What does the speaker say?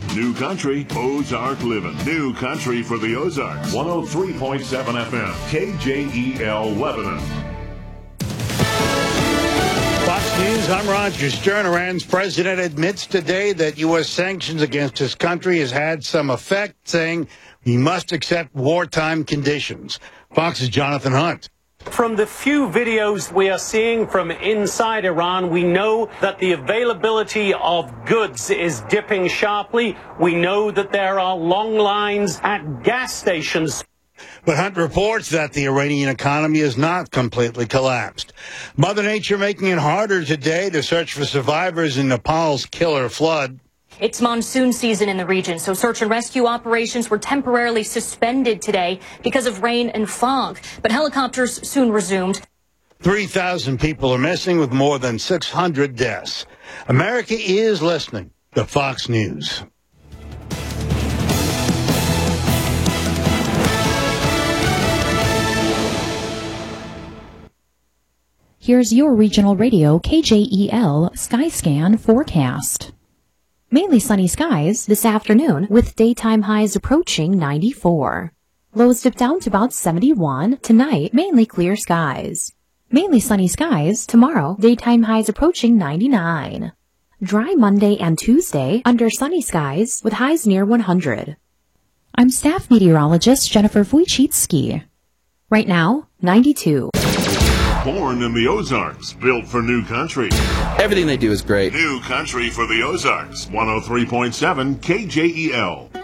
New Country, Ozark Living. New Country for the Ozarks. 103.7 FM, KJEL Lebanon. Fox News, I'm Roger Stern. Iran's president admits today that U.S. sanctions against his country has had some effect, saying he must accept wartime conditions. Fox's Jonathan Hunt. From the few videos we are seeing from inside Iran, we know that the availability of goods is dipping sharply. We know that there are long lines at gas stations. But Hunt reports that the Iranian economy has not completely collapsed. Mother Nature making it harder today to search for survivors in Nepal's killer flood. It's monsoon season in the region, so search and rescue operations were temporarily suspended today because of rain and fog. But helicopters soon resumed. 3,000 people are missing with more than 600 deaths. America is listening to Fox News. Here's your regional radio KJEL Skyscan forecast. Mainly sunny skies this afternoon with daytime highs approaching 94. Lows dip down to about 71. Tonight, mainly clear skies. Mainly sunny skies tomorrow, daytime highs approaching 99. Dry Monday and Tuesday under sunny skies with highs near 100. I'm staff meteorologist Jennifer Wojcicki. Right now, 92. Born in the Ozarks, built for New Country. Everything they do is great. New Country for the Ozarks. 103.7 KJEL.